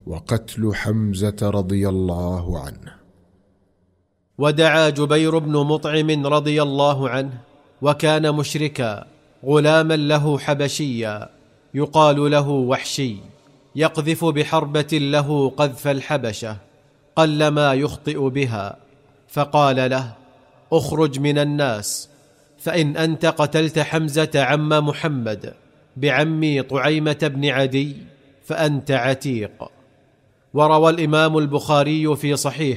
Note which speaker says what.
Speaker 1: وقتل حمزة رضي الله عنه.
Speaker 2: ودعا جبير بن مطعم رضي الله عنه، وكان مشركا، غلاما له حبشيا يقال له وحشي، يقذف بحربة له قذف الحبشة قلما يخطئ بها، فقال له: اخرج من الناس، فإن أنت قتلت حمزة عم محمد بعمي طعيمة بن عدي فأنت عتيق. وروى الإمام البخاري في صحيح